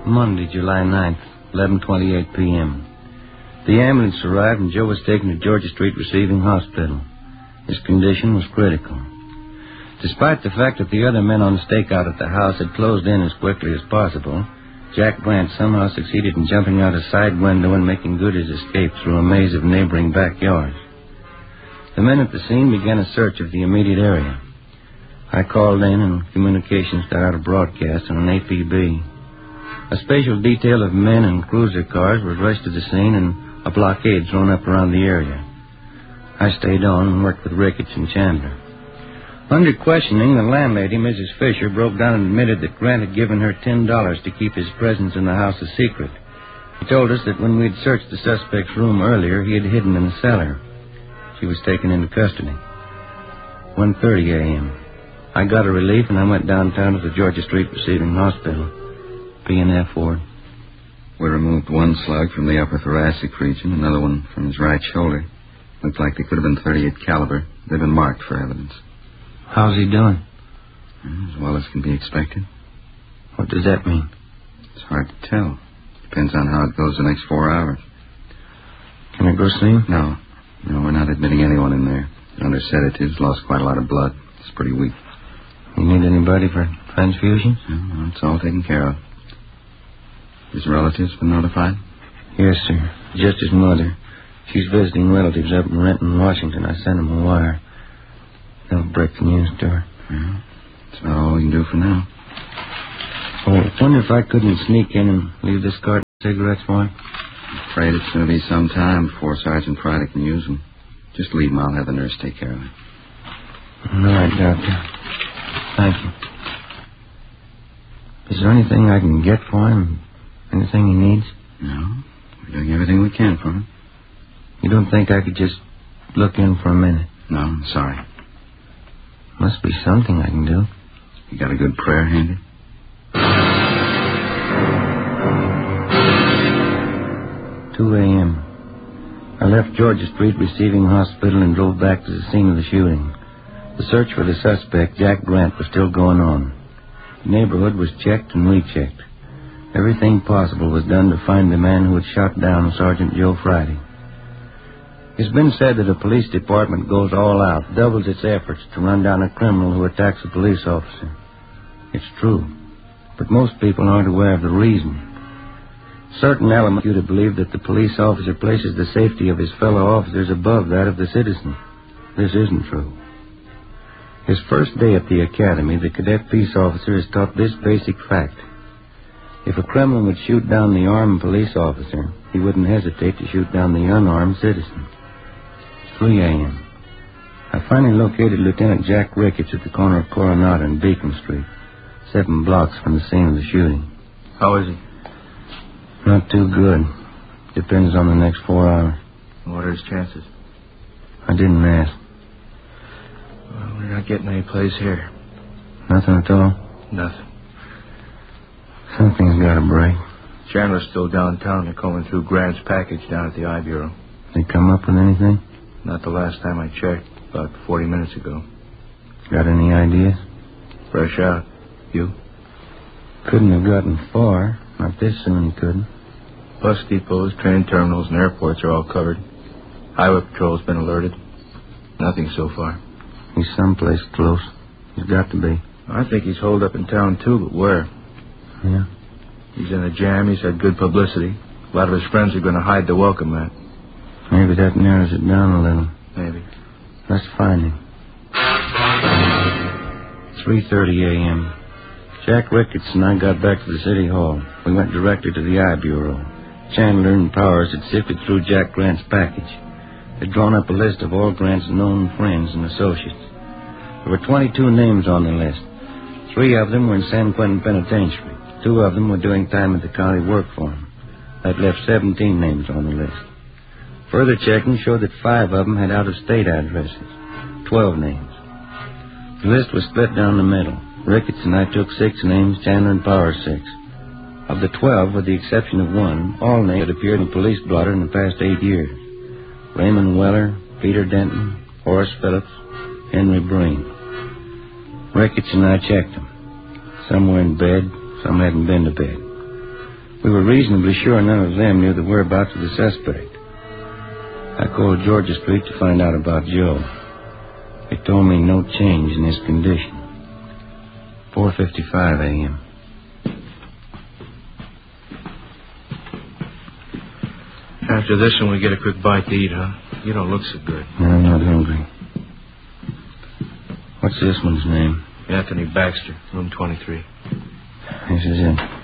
Monday, July 9th, 11:28 p.m. The ambulance arrived and Joe was taken to Georgia Street Receiving Hospital. His condition was critical. Despite the fact that the other men on stakeout at the house had closed in as quickly as possible, Jack Grant somehow succeeded in jumping out a side window and making good his escape through a maze of neighboring backyards. The men at the scene began a search of the immediate area. I called in and communications got out a broadcast on an APB. A special detail of men and cruiser cars was rushed to the scene and a blockade thrown up around the area. I stayed on and worked with Ricketts and Chandler. Under questioning, the landlady, Mrs. Fisher, broke down and admitted that Grant had given her $10 to keep his presence in the house a secret. He told us that when we'd searched the suspect's room earlier, he had hidden in the cellar. She was taken into custody. 1:30 a.m. I got a relief and I went downtown to the Georgia Street Receiving Hospital. P&F ward. We removed one slug from the upper thoracic region, another one from his right shoulder. Looked like they could have been .38 caliber. They've been marked for evidence. How's he doing? As well as can be expected. What does that mean? It's hard to tell. Depends on how it goes the next 4 hours. Can I go see him? No, we're not admitting anyone in there. Under sedatives, lost quite a lot of blood. It's pretty weak. You need anybody for transfusions? No, it's all taken care of. His relatives been notified? Yes, sir. Just his mother. She's visiting relatives up in Renton, Washington. I sent them a wire. They'll break the news to her. Yeah, that's about all we can do for now. Oh, I wonder if I couldn't sneak in and leave this carton of cigarettes for him. I'm afraid it's going to be some time before Sergeant Friday can use them. Just leave them. I'll have the nurse take care of it. All right, Doctor. Thank you. Is there anything I can get for him? Anything he needs? No. We're doing everything we can for him. You don't think I could just look in for a minute? No, I'm sorry. Must be something I can do. You got a good prayer handy? 2 a.m. I left Georgia Street Receiving Hospital and drove back to the scene of the shooting. The search for the suspect, Jack Grant, was still going on. The neighborhood was checked and rechecked. Everything possible was done to find the man who had shot down Sergeant Joe Friday. It's been said that a police department goes all out, doubles its efforts to run down a criminal who attacks a police officer. It's true, but most people aren't aware of the reason. Certain elements you to believe that the police officer places the safety of his fellow officers above that of the citizen. This isn't true. His first day at the academy, the cadet peace officer is taught this basic fact. If a criminal would shoot down the armed police officer, he wouldn't hesitate to shoot down the unarmed citizen. 3 a.m. I finally located Lieutenant Jack Ricketts at the corner of Coronado and Beacon Street, 7 blocks from the scene of the shooting. How is he? Not too good. Depends on the next 4 hours. What are his chances? I didn't ask. Well, we're not getting any place here. Nothing at all? Nothing. Something's got to break. Chandler's still downtown. They're combing through Grant's package down at the I Bureau. They come up with anything? Not the last time I checked, about 40 minutes ago. Got any ideas? Fresh out. You? Couldn't have gotten far. Not this soon he couldn't. Bus depots, train terminals, and airports are all covered. Highway patrol's been alerted. Nothing so far. He's someplace close. He's got to be. I think he's holed up in town, too, but where? Yeah? He's in a jam. He's had good publicity. A lot of his friends are going to hide the welcome mat. Maybe that narrows it down a little. Maybe. Let's find him. 3:30 a.m. Jack Ricketts and I got back to the city hall. We went directly to the I Bureau. Chandler and Powers had sifted through Jack Grant's package. They'd drawn up a list of all Grant's known friends and associates. There were 22 names on the list. 3 of them were in San Quentin Penitentiary. 2 of them were doing time at the county work for him. That left 17 names on the list. Further checking showed that 5 of them had out-of-state addresses. 12 names. The list was split down the middle. Ricketts and I took 6 names, Chandler and Powers 6. Of the 12, with the exception of 1, all names had appeared in the police blotter in the past 8 years. Raymond Weller, Peter Denton, Horace Phillips, Henry Breen. Ricketts and I checked them. Some were in bed, some hadn't been to bed. We were reasonably sure none of them knew the whereabouts of the suspect. I called Georgia Street to find out about Joe. They told me no change in his condition. 4:55 a.m. After this one, we get a quick bite to eat, huh? You don't look so good. No, I'm not hungry. What's this one's name? Anthony Baxter, room 23. This is it.